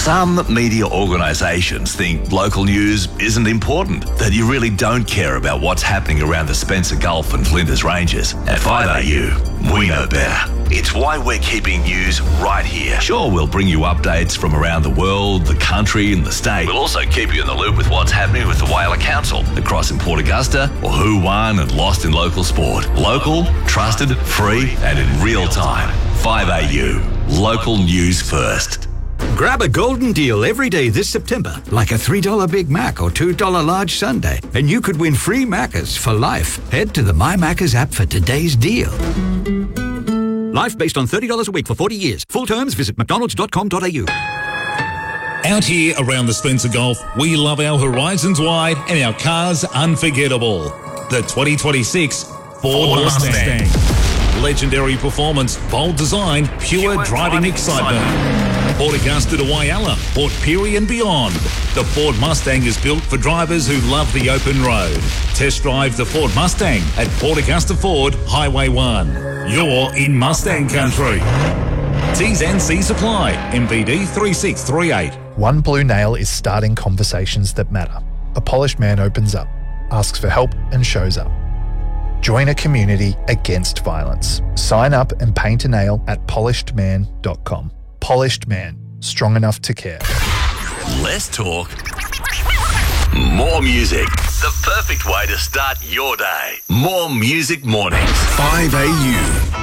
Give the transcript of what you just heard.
Some media organisations think local news isn't important, that you really don't care about what's happening around the Spencer Gulf and Flinders Ranges. At 5AU, we know better. It's why we're keeping news right here. Sure, we'll bring you updates from around the world, the country and the state. We'll also keep you in the loop with what's happening with the Whaler Council, the Cross in Port Augusta, or who won and lost in local sport. Local, trusted, free and in real time. 5AU, local news first. Grab a golden deal every day this September, like a $3 Big Mac or $2 large sundae, and you could win free Maccas for life. Head to the My Maccas app for today's deal. Life based on $30 a week for 40 years. Full terms, visit mcdonalds.com.au. Out here around the Spencer Gulf, we love our horizons wide and our cars unforgettable. The 2026 Ford Mustang. Legendary performance, bold design, pure driving excitement. Port Augusta to Whyalla, Port Pirie and beyond. The Ford Mustang is built for drivers who love the open road. Test drive the Ford Mustang at Port Augusta Ford, Highway 1. You're in Mustang country. T's and C's apply. MVD 3638. One Blue Nail is starting conversations that matter. A polished man opens up, asks for help and shows up. Join a community against violence. Sign up and paint a nail at polishedman.com. Polished Man, strong enough to care. Less talk, more music. The perfect way to start your day. More Music Mornings. 5AU.